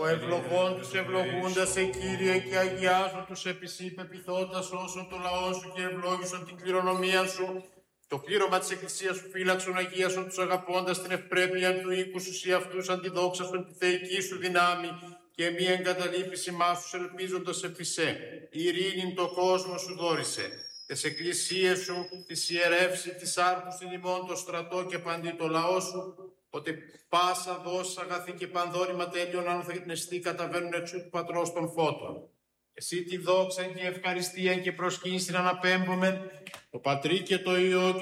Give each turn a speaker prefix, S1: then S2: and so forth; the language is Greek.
S1: Ο ευλογών τους ευλογούντας σε Κύριε και αγιάζουν τους επισύ πεποιθώντας όσων το λαό σου και ευλόγησον την κληρονομία σου. Το πλήρωμα της Εκκλησίας σου φύλαξον, αγίασον τους αγαπώντας την ευπρέπεια του οίκου σου, σοι αυτούς αντιδόξασον τη θεϊκή σου δυνάμει και μη εγκαταλείπεις ημάς τους ελπίζοντας επί σε. Ειρήνην το κόσμο σου δόρισε. Τις εκκλησίες σου, τις ιερεύσει, τις άρχους την ημών, το στρατό και παντί το λαό σου, ότι πάσα δόση αγαθή και πανδόρημα τέλειων ανθενεστή καταβαίνουν εξού του Πατρός των Φώτων. Εσύ τη δόξα και ευχαριστία και προσκύνηση αναπέμπομεν, το Πατρί και το Υιό